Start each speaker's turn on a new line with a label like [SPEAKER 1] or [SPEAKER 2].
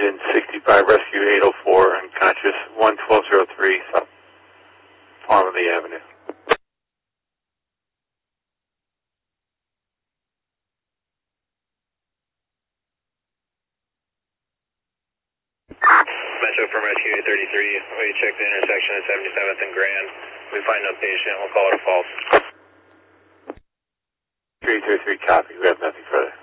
[SPEAKER 1] engine 65 rescue 804 unconscious 11203 South Farmley Avenue.
[SPEAKER 2] Metro from Rescue 833, we check the intersection at 77th and Grand. We find no patient, we'll call it a false.
[SPEAKER 1] 333 copy, we have nothing further.